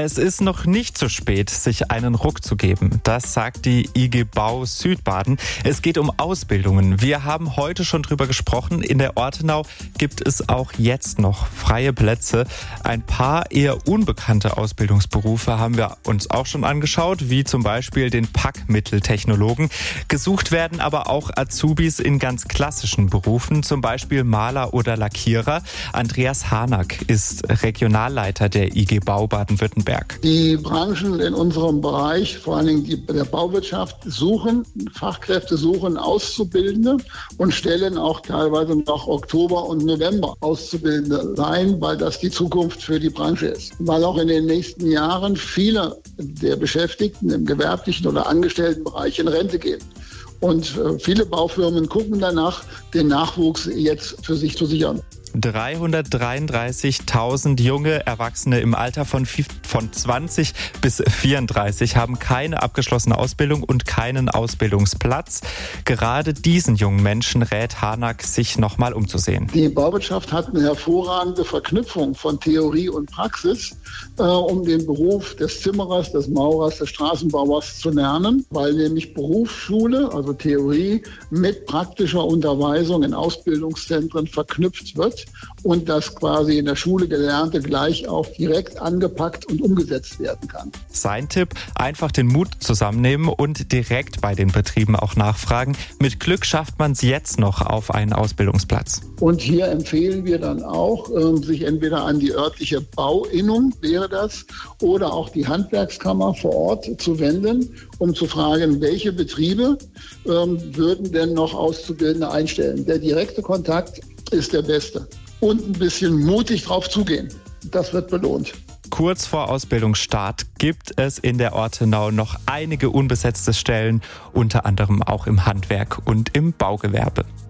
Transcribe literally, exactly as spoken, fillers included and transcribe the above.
Es ist noch nicht zu spät, sich einen Ruck zu geben. Das sagt die I G Bau Südbaden. Es geht um Ausbildungen. Wir haben heute schon drüber gesprochen. In der Ortenau gibt es auch jetzt noch freie Plätze. Ein paar eher unbekannte Ausbildungsberufe haben wir uns auch schon angeschaut, wie zum Beispiel den Packmitteltechnologen. Gesucht werden aber auch Azubis in ganz klassischen Berufen, zum Beispiel Maler oder Lackierer. Andreas Harnack ist Regionalleiter der I G Bau Baden-Württemberg. Die Branchen in unserem Bereich, vor allen Dingen die der Bauwirtschaft, suchen, Fachkräfte suchen Auszubildende und stellen auch teilweise noch Oktober und November Auszubildende ein, weil das die Zukunft für die Branche ist. Weil auch in den nächsten Jahren viele der Beschäftigten im gewerblichen oder Angestelltenbereich in Rente gehen. Und viele Baufirmen gucken danach, den Nachwuchs jetzt für sich zu sichern. dreihundertdreiunddreißigtausend junge Erwachsene im Alter von, von zwanzig bis vierunddreißig haben keine abgeschlossene Ausbildung und keinen Ausbildungsplatz. Gerade diesen jungen Menschen rät Harnack, sich nochmal umzusehen. Die Bauwirtschaft hat eine hervorragende Verknüpfung von Theorie und Praxis, äh, um den Beruf des Zimmerers, des Maurers, des Straßenbauers zu lernen, weil nämlich Berufsschule, also Theorie, mit praktischer Unterweisung in Ausbildungszentren verknüpft wird und das quasi in der Schule Gelernte gleich auch direkt angepackt und umgesetzt werden kann. Sein Tipp: einfach den Mut zusammennehmen und direkt bei den Betrieben auch nachfragen. Mit Glück schafft man es jetzt noch auf einen Ausbildungsplatz. Und hier empfehlen wir dann auch, sich entweder an die örtliche Bauinnung, wäre das, oder auch die Handwerkskammer vor Ort zu wenden, um zu fragen, welche Betriebe würden denn noch Auszubildende einstellen. Der direkte Kontakt ist der beste. Und ein bisschen mutig drauf zugehen. Das wird belohnt. Kurz vor Ausbildungsstart gibt es in der Ortenau noch einige unbesetzte Stellen, unter anderem auch im Handwerk und im Baugewerbe.